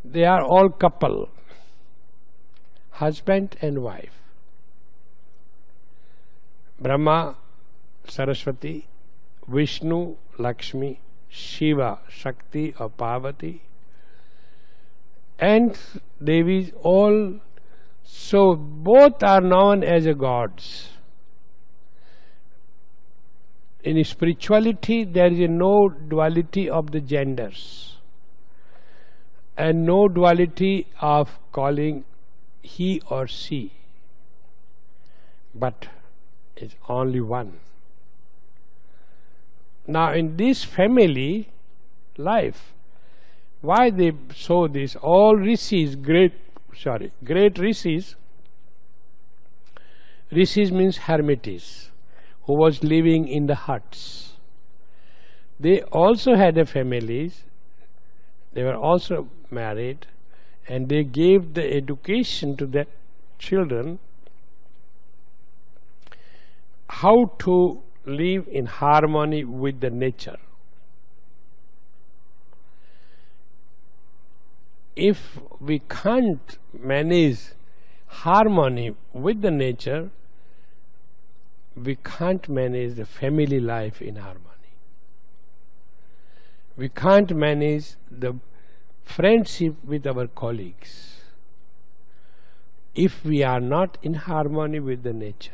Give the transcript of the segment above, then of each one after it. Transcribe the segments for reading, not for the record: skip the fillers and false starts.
they are all couple, husband and wife. Brahma, Saraswati, Vishnu, Lakshmi, Shiva, Shakti or Parvati, and Devis, all. So both are known as gods. In spirituality, there is no duality of the genders and no duality of calling he or she, but it's only one. Now in this family life, why they show this? All rishis, great rishis, rishis means hermits, who was living in the huts. They also had a families, they were also married, and they gave the education to their children how to live in harmony with the nature. If we can't manage harmony with the nature, we can't manage the family life in harmony. We can't manage the friendship with our colleagues if we are not in harmony with the nature.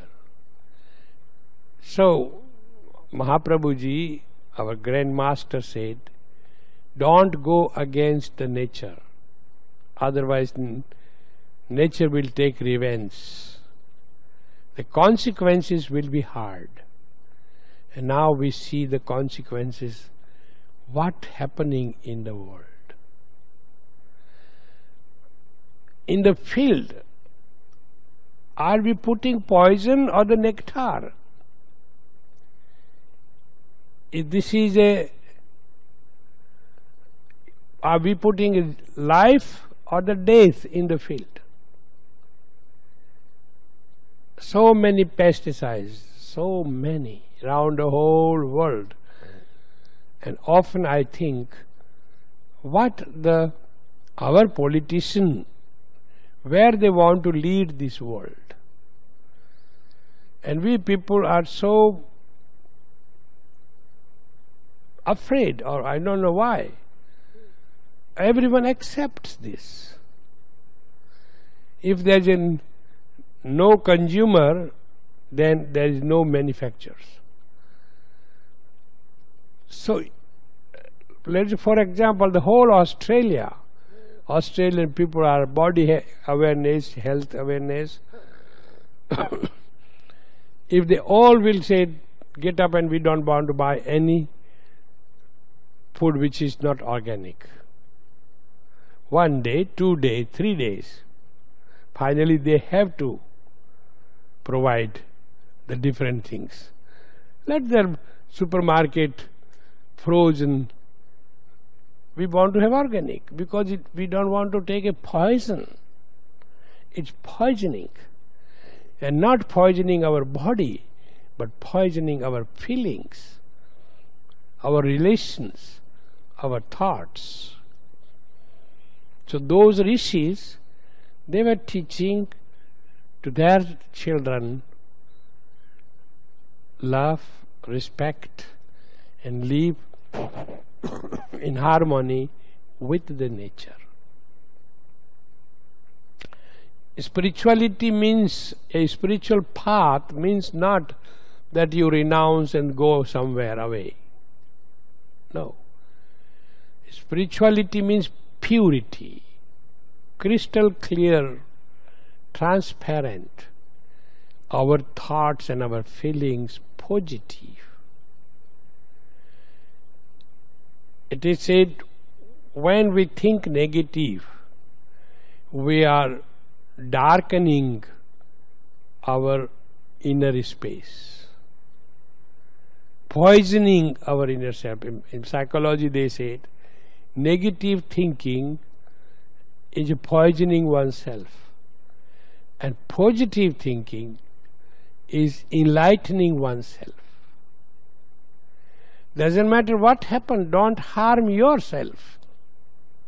So Mahaprabhuji, our Grand Master, said, don't go against the nature, otherwise nature will take revenge. The consequences will be hard. And now we see the consequences, what happening in the world. In the field, are we putting poison or the nectar? If this is are we putting life or the death in the field? So many pesticides, so many around the whole world. And often I think, what our politicians, where they want to lead this world. And we people are so afraid, or I don't know why. Everyone accepts this. If there is no consumer, then there is no manufacturers. So, for example, the whole Australian people are body awareness, health awareness. If they all will say, get up and we don't want to buy any food which is not organic. 1 day, 2 days, 3 days. Finally they have to provide the different things. Let their supermarket frozen. We want to have organic because we don't want to take a poison. It's poisoning. And not poisoning our body, but poisoning our feelings, our relations, our thoughts. So those rishis, they were teaching to their children love, respect, and live in harmony with the nature. Spirituality means, a spiritual path means not that you renounce and go somewhere away. No. Spirituality means purity, crystal clear, transparent, our thoughts and our feelings positive. It is said, when we think negative, we are darkening our inner space, poisoning our inner self. In psychology they said, negative thinking is poisoning oneself, and positive thinking is enlightening oneself. Doesn't matter what happened, don't harm yourself.